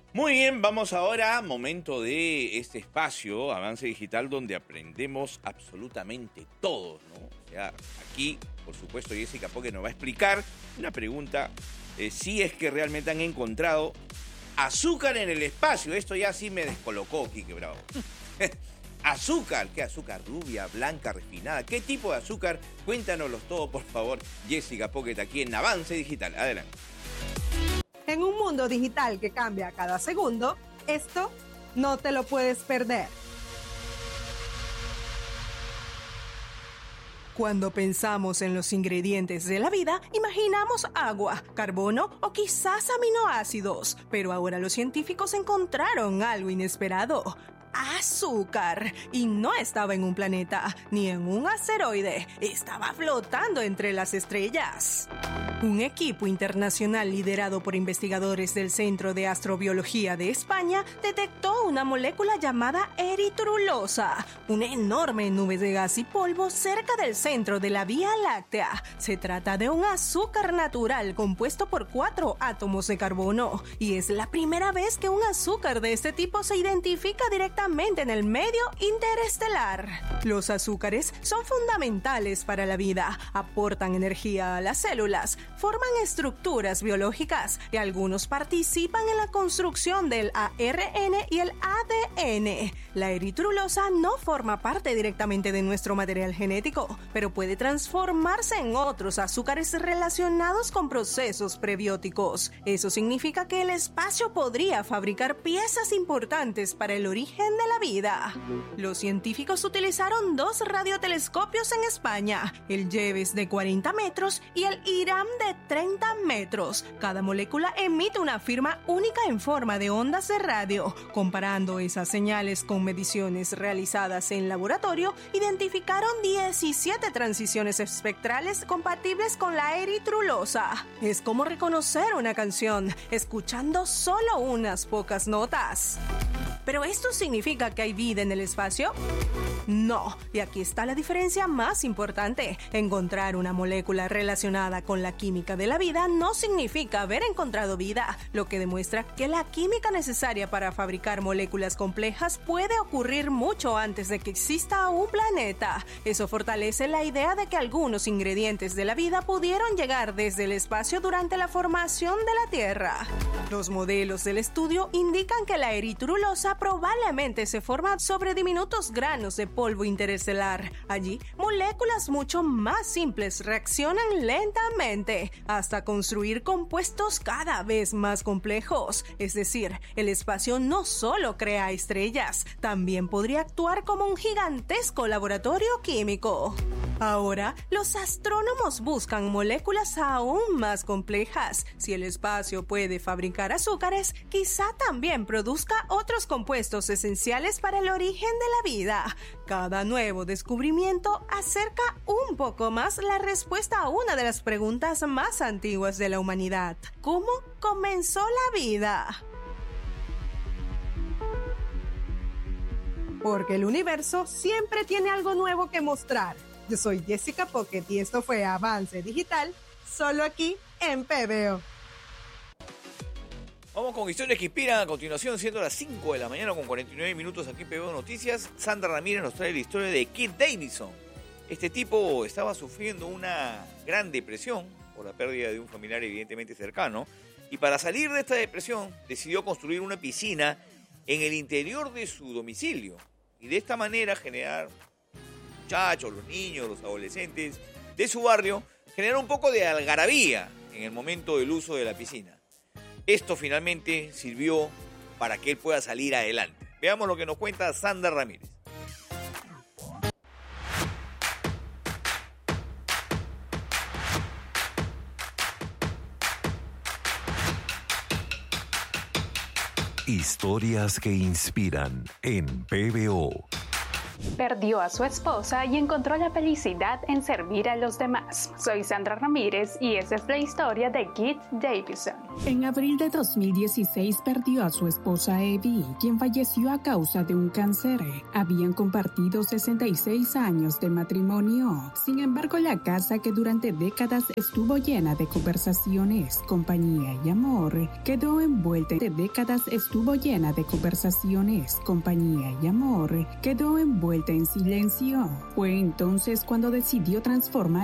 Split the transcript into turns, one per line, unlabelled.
Muy bien, vamos ahora a momento de este espacio, Avance Digital, donde aprendemos absolutamente todo, ¿no? O sea, aquí, por supuesto, Jessica Pocket nos va a explicar una pregunta, si es que realmente han encontrado azúcar en el espacio. Esto ya sí me descolocó, Quique Bravo. Azúcar, ¿qué azúcar? Rubia, blanca, refinada. ¿Qué tipo de azúcar? Cuéntanoslo todo, por favor, Jessica Pocket, aquí en Avance Digital. Adelante.
En un mundo digital que cambia cada segundo, esto no te lo puedes perder. Cuando pensamos en los ingredientes de la vida, imaginamos agua, carbono o quizás aminoácidos. Pero ahora los científicos encontraron algo inesperado: azúcar. Y no estaba en un planeta ni en un asteroide, estaba flotando entre las estrellas. Un equipo internacional liderado por investigadores del Centro de Astrobiología de España detectó una molécula llamada eritrulosa, una enorme nube de gas y polvo cerca del centro de la Vía Láctea. Se trata de un azúcar natural compuesto por 4 átomos de carbono, y es la primera vez que un azúcar de este tipo se identifica directamente en el medio interestelar. Los azúcares son fundamentales para la vida, aportan energía a las células, forman estructuras biológicas y algunos participan en la construcción del ARN y el ADN. La eritrulosa no forma parte directamente de nuestro material genético, pero puede transformarse en otros azúcares relacionados con procesos prebióticos. Eso significa que el espacio podría fabricar piezas importantes para el origen de la vida. Los científicos utilizaron 2 radiotelescopios en España, el JEVES de 40 metros y el IRAM de 30 metros. Cada molécula emite una firma única en forma de ondas de radio. Comparando esas señales con mediciones realizadas en laboratorio, identificaron 17 transiciones espectrales compatibles con la eritrulosa. Es como reconocer una canción escuchando solo unas pocas notas. ¿Pero esto significa que hay vida en el espacio? No, y aquí está la diferencia más importante. Encontrar una molécula relacionada con la química de la vida no significa haber encontrado vida, lo que demuestra que la química necesaria para fabricar moléculas complejas puede ocurrir mucho antes de que exista un planeta. Eso fortalece la idea de que algunos ingredientes de la vida pudieron llegar desde el espacio durante la formación de la Tierra. Los modelos del estudio indican que la eritrulosa probablemente se forma sobre diminutos granos de polvo interestelar. Allí, moléculas mucho más simples reaccionan lentamente hasta construir compuestos cada vez más complejos. Es decir, el espacio no solo crea estrellas, también podría actuar como un gigantesco laboratorio químico. Ahora, los astrónomos buscan moléculas aún más complejas. Si el espacio puede fabricar azúcares, quizá también produzca otros compuestos esenciales para el origen de la vida. Cada nuevo descubrimiento acerca un poco más la respuesta a una de las preguntas más antiguas de la humanidad: ¿cómo comenzó la vida? Porque el universo siempre tiene algo nuevo que mostrar. Yo soy Jessica Pocket y esto fue Avance Digital, solo aquí en PBO.
Vamos con historias que inspiran a continuación, siendo las 5 de la mañana con 49 minutos aquí en PBO Noticias. Sandra Ramírez nos trae la historia de Keith Davidson. Este tipo estaba sufriendo una gran depresión por la pérdida de un familiar evidentemente cercano, y para salir de esta depresión decidió construir una piscina en el interior de su domicilio y de esta manera generar muchachos, los niños, los adolescentes de su barrio, generar un poco de algarabía en el momento del uso de la piscina. Esto finalmente sirvió para que él pueda salir adelante. Veamos lo que nos cuenta Sandra Ramírez.
Historias que inspiran en PBO.
Perdió a su esposa y encontró la felicidad en servir a los demás. Soy Sandra Ramírez y esa es la historia de Keith Davidson.
En abril de 2016 perdió a su esposa Evie, quien falleció a causa de un cáncer. Habían compartido 66 años de matrimonio. Sin embargo, la casa, que durante décadas estuvo llena de conversaciones, compañía y amor, quedó envuelta en silencio. Fue entonces cuando decidió transformar